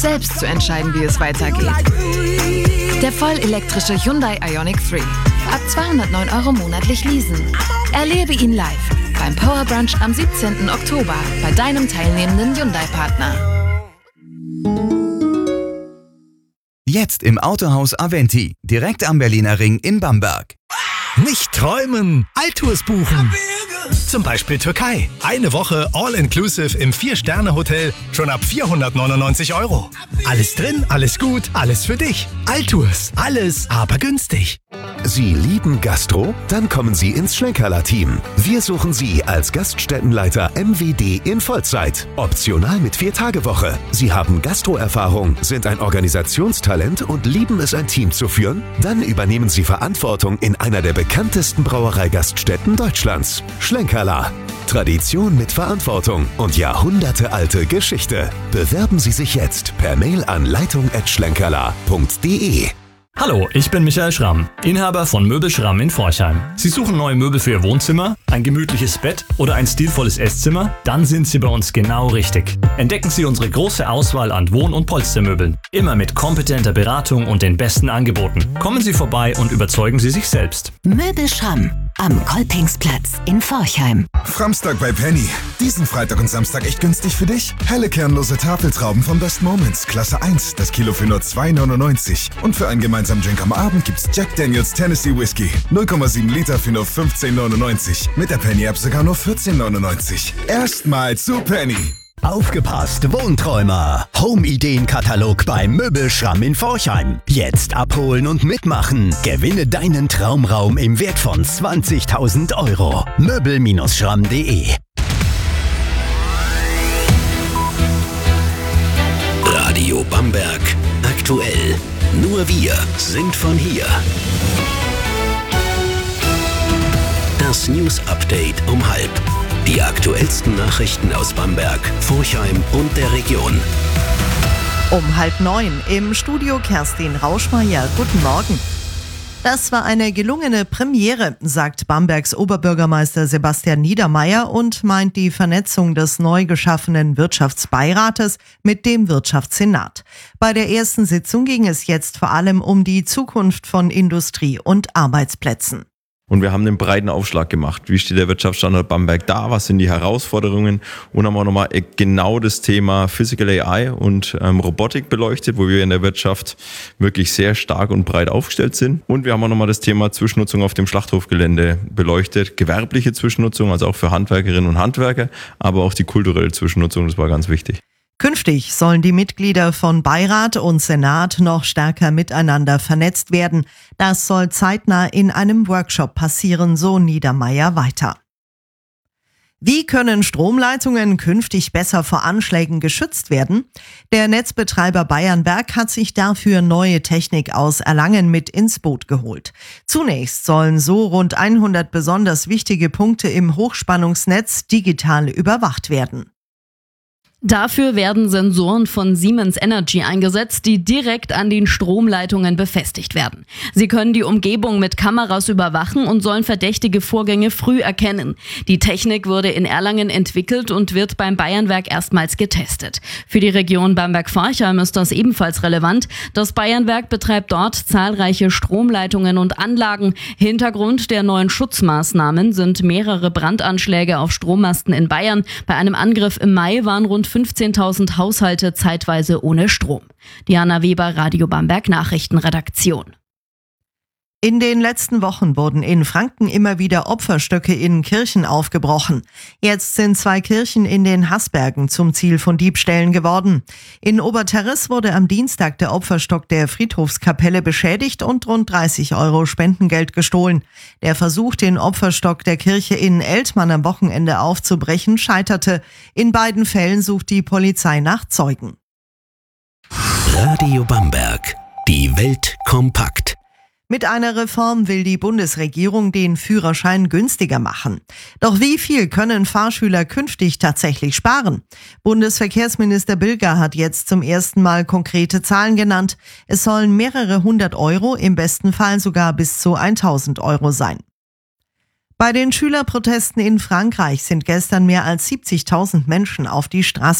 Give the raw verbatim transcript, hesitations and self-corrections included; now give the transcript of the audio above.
selbst zu entscheiden, wie es weitergeht. Der vollelektrische Hyundai Ioniq drei. Ab zweihundertneun Euro monatlich leasen. Erlebe ihn live beim Power Brunch am siebzehnten Oktober bei deinem teilnehmenden Hyundai-Partner. Jetzt im Autohaus Aventi, direkt am Berliner Ring in Bamberg. Nicht träumen, Altours buchen. Zum Beispiel Türkei. Eine Woche All-Inclusive im vier-Sterne-Hotel schon ab vierhundertneunundneunzig Euro. Alles drin, alles gut, alles für dich. Altours, alles, aber günstig. Sie lieben Gastro? Dann kommen Sie ins Schlenkerler-Team. Wir suchen Sie als Gaststättenleiter M W D in Vollzeit. Optional mit Vier-Tage-Woche. Sie haben Gastro-Erfahrung, sind ein Organisationstalent und lieben es, ein Team zu führen? Dann übernehmen Sie Verantwortung in einer der bekanntesten Brauereigaststätten Deutschlands. Schlenkerler. Tradition mit Verantwortung und jahrhundertealte Geschichte. Bewerben Sie sich jetzt per Mail an leitung at schlenkerler punkt de. Hallo, ich bin Michael Schramm, Inhaber von Möbel Schramm in Forchheim. Sie suchen neue Möbel für Ihr Wohnzimmer, ein gemütliches Bett oder ein stilvolles Esszimmer? Dann sind Sie bei uns genau richtig. Entdecken Sie unsere große Auswahl an Wohn- und Polstermöbeln. Immer mit kompetenter Beratung und den besten Angeboten. Kommen Sie vorbei und überzeugen Sie sich selbst. Möbel Schramm am Kolpingsplatz in Forchheim. Framstag bei Penny. Diesen Freitag und Samstag echt günstig für dich? Helle kernlose Tafeltrauben von Best Moments, Klasse eins, das Kilo für nur zwei neunundneunzig. Und für einen gemeinsamen Drink am Abend gibt's Jack Daniels Tennessee Whiskey. null Komma sieben Liter für nur fünfzehn neunundneunzig. Mit der Penny-App sogar nur vierzehn neunundneunzig. Erstmal zu Penny. Aufgepasst, Wohnträumer! Home-Ideen-Katalog bei Möbel Schramm in Forchheim. Jetzt abholen und mitmachen. Gewinne deinen Traumraum im Wert von zwanzigtausend Euro. Möbel Schramm punkt de. Radio Bamberg. Aktuell. Nur wir sind von hier. Das News Update um halb. Die aktuellsten Nachrichten aus Bamberg, Forchheim und der Region. Um halb neun im Studio Kerstin Rauschmeier. Guten Morgen. Das war eine gelungene Premiere, sagt Bambergs Oberbürgermeister Sebastian Niedermeyer und meint die Vernetzung des neu geschaffenen Wirtschaftsbeirates mit dem Wirtschaftssenat. Bei der ersten Sitzung ging es jetzt vor allem um die Zukunft von Industrie und Arbeitsplätzen. Und wir haben einen breiten Aufschlag gemacht. Wie steht der Wirtschaftsstandort Bamberg da? Was sind die Herausforderungen? Und haben auch nochmal genau das Thema Physical A I und ähm, Robotik beleuchtet, wo wir in der Wirtschaft wirklich sehr stark und breit aufgestellt sind. Und wir haben auch nochmal das Thema Zwischennutzung auf dem Schlachthofgelände beleuchtet. Gewerbliche Zwischennutzung, also auch für Handwerkerinnen und Handwerker, aber auch die kulturelle Zwischennutzung, das war ganz wichtig. Künftig sollen die Mitglieder von Beirat und Senat noch stärker miteinander vernetzt werden. Das soll zeitnah in einem Workshop passieren, so Niedermeyer weiter. Wie können Stromleitungen künftig besser vor Anschlägen geschützt werden? Der Netzbetreiber Bayernwerk hat sich dafür neue Technik aus Erlangen mit ins Boot geholt. Zunächst sollen so rund hundert besonders wichtige Punkte im Hochspannungsnetz digital überwacht werden. Dafür werden Sensoren von Siemens Energy eingesetzt, die direkt an den Stromleitungen befestigt werden. Sie können die Umgebung mit Kameras überwachen und sollen verdächtige Vorgänge früh erkennen. Die Technik wurde in Erlangen entwickelt und wird beim Bayernwerk erstmals getestet. Für die Region Bamberg-Forchheim ist das ebenfalls relevant. Das Bayernwerk betreibt dort zahlreiche Stromleitungen und Anlagen. Hintergrund der neuen Schutzmaßnahmen sind mehrere Brandanschläge auf Strommasten in Bayern. Bei einem Angriff im Mai waren rund fünfzehntausend Haushalte zeitweise ohne Strom. Diana Weber, Radio Bamberg Nachrichtenredaktion. In den letzten Wochen wurden in Franken immer wieder Opferstöcke in Kirchen aufgebrochen. Jetzt sind zwei Kirchen in den Haßbergen zum Ziel von Diebstählen geworden. In Oberterriss wurde am Dienstag der Opferstock der Friedhofskapelle beschädigt und rund dreißig Euro Spendengeld gestohlen. Der Versuch, den Opferstock der Kirche in Eltmann am Wochenende aufzubrechen, scheiterte. In beiden Fällen sucht die Polizei nach Zeugen. Radio Bamberg. Die Welt kompakt. Mit einer Reform will die Bundesregierung den Führerschein günstiger machen. Doch wie viel können Fahrschüler künftig tatsächlich sparen? Bundesverkehrsminister Bilger hat jetzt zum ersten Mal konkrete Zahlen genannt. Es sollen mehrere hundert Euro, im besten Fall sogar bis zu tausend Euro sein. Bei den Schülerprotesten in Frankreich sind gestern mehr als siebzigtausend Menschen auf die Straße